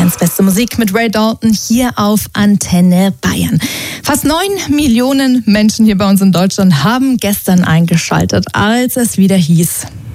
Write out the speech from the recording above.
Bayerns beste Musik mit Ray Dalton hier auf Antenne Bayern. Fast 9 Millionen Menschen hier bei uns in Deutschland haben gestern eingeschaltet, als es wieder hieß: